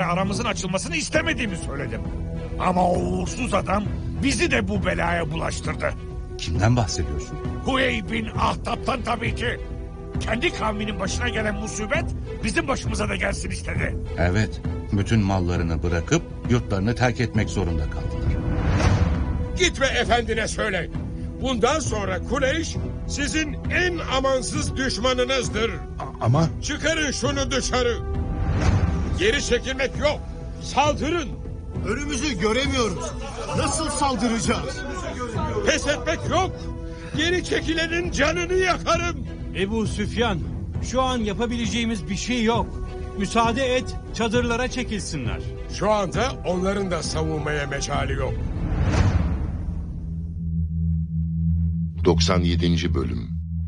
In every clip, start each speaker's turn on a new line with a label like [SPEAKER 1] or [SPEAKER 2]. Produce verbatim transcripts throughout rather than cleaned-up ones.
[SPEAKER 1] aramızın açılmasını istemediğimi söyledim. Ama o uğursuz adam bizi de bu belaya bulaştırdı.
[SPEAKER 2] Kimden bahsediyorsun?
[SPEAKER 1] Huyey bin Ahtap'tan tabii ki. Kendi kavminin başına gelen musibet bizim başımıza da gelsin istedi.
[SPEAKER 2] Evet, bütün mallarını bırakıp yurtlarını terk etmek zorunda kaldılar.
[SPEAKER 3] Git ve efendine söyle. Bundan sonra Kureyş sizin en amansız düşmanınızdır.
[SPEAKER 4] A- ama...
[SPEAKER 3] Çıkarın şunu dışarı. Geri çekilmek yok. Saldırın.
[SPEAKER 4] Önümüzü göremiyoruz. Nasıl saldıracağız?
[SPEAKER 3] Pes etmek yok. Geri çekilenin canını yakarım.
[SPEAKER 5] Ebu Süfyan, şu an yapabileceğimiz bir şey yok. Müsaade et, çadırlara çekilsinler.
[SPEAKER 3] Şu anda onların da savunmaya mecali yok.
[SPEAKER 6] doksan yedinci Bölüm.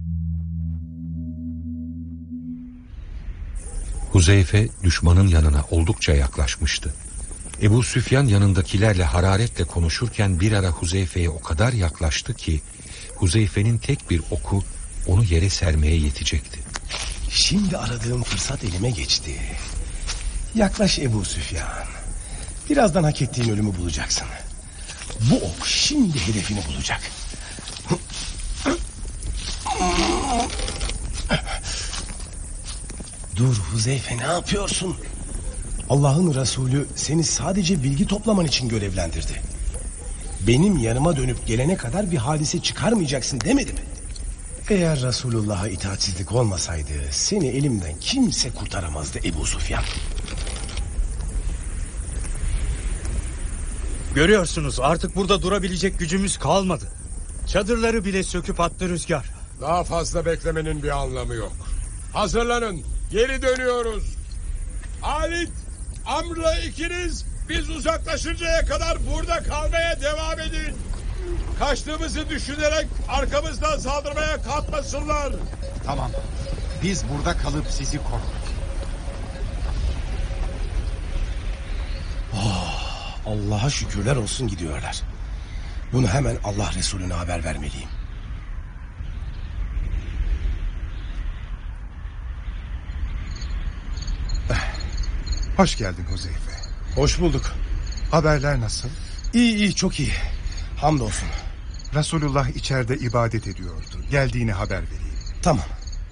[SPEAKER 7] Huzeyfe düşmanın yanına oldukça yaklaşmıştı. Ebu Süfyan yanındakilerle hararetle konuşurken bir ara Huzeyfe'ye o kadar yaklaştı ki Huzeyfe'nin tek bir oku onu yere sermeye yetecekti.
[SPEAKER 8] Şimdi aradığım fırsat elime geçti. Yaklaş Ebu Süfyan. Birazdan hak ettiğin ölümü bulacaksın. Bu ok şimdi hedefini bulacak. Dur Huzeyfe, ne yapıyorsun? Allah'ın Resulü seni sadece bilgi toplaman için görevlendirdi. Benim yanıma dönüp gelene kadar bir hadise çıkarmayacaksın demedi mi? Eğer Resulullah'a itaatsizlik olmasaydı seni elimden kimse kurtaramazdı Ebu Süfyan.
[SPEAKER 5] Görüyorsunuz, artık burada durabilecek gücümüz kalmadı. Çadırları bile söküp attı rüzgar.
[SPEAKER 3] Daha fazla beklemenin bir anlamı yok. Hazırlanın. Geri dönüyoruz. Halit, Amr'la ikiniz biz uzaklaşıncaya kadar burada kalmaya devam edin. Kaçtığımızı düşünerek arkamızdan saldırmaya kalkmasınlar.
[SPEAKER 4] Tamam. Biz burada kalıp sizi koruruz.
[SPEAKER 8] Oh, Allah'a şükürler olsun gidiyorlar. Bunu hemen Allah Resulüne haber vermeliyim.
[SPEAKER 4] Hoş geldin Huzeyfe.
[SPEAKER 8] Hoş bulduk.
[SPEAKER 4] Haberler nasıl?
[SPEAKER 8] İyi iyi, çok iyi. Hamdolsun.
[SPEAKER 4] Resulullah içeride ibadet ediyordu. Geldiğini haber vereyim.
[SPEAKER 8] Tamam.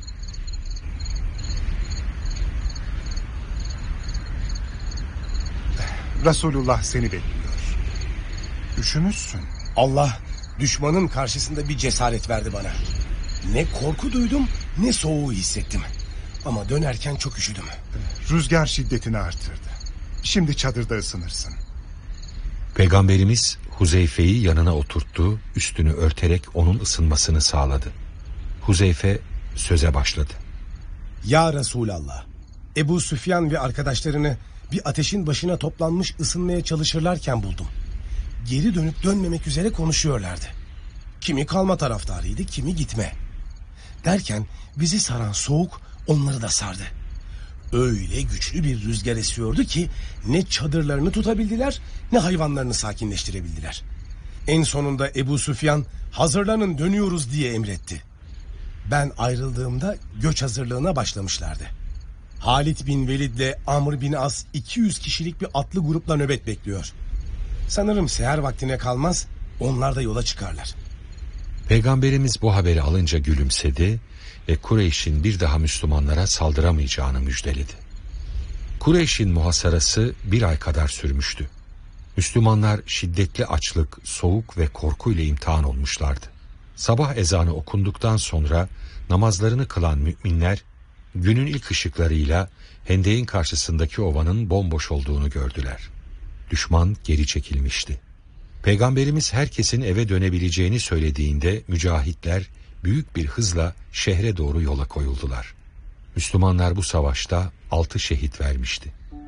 [SPEAKER 4] Resulullah seni bekliyor. Üşümüşsün.
[SPEAKER 8] Allah düşmanın karşısında bir cesaret verdi bana. Ne korku duydum ne soğuğu hissettim. Ama dönerken çok üşüdüm.
[SPEAKER 4] Rüzgar şiddetini artırdı. Şimdi çadırda ısınırsın.
[SPEAKER 7] Peygamberimiz Huzeyfe'yi yanına oturttu, üstünü örterek onun ısınmasını sağladı. Huzeyfe söze başladı.
[SPEAKER 8] Ya Resulallah, Ebu Süfyan ve arkadaşlarını bir ateşin başına toplanmış ısınmaya çalışırlarken buldum. Geri dönüp dönmemek üzere konuşuyorlardı. Kimi kalma taraftarıydı, kimi gitme. Derken bizi saran soğuk onları da sardı. Öyle güçlü bir rüzgar esiyordu ki ne çadırlarını tutabildiler ne hayvanlarını sakinleştirebildiler. En sonunda Ebu Süfyan hazırlanın dönüyoruz diye emretti. Ben ayrıldığımda göç hazırlığına başlamışlardı. Halit bin Velid ile Amr bin As iki yüz kişilik bir atlı grupla nöbet bekliyor. Sanırım seher vaktine kalmaz onlar da yola çıkarlar.
[SPEAKER 7] Peygamberimiz bu haberi alınca gülümsedi ve Kureyş'in bir daha Müslümanlara saldıramayacağını müjdeledi. Kureyş'in muhasarası bir ay kadar sürmüştü. Müslümanlar şiddetli açlık, soğuk ve korkuyla imtihan olmuşlardı. Sabah ezanı okunduktan sonra namazlarını kılan müminler günün ilk ışıklarıyla hendeğin karşısındaki ovanın bomboş olduğunu gördüler. Düşman geri çekilmişti. Peygamberimiz herkesin eve dönebileceğini söylediğinde mücahitler büyük bir hızla şehre doğru yola koyuldular. Müslümanlar bu savaşta altı şehit vermişti.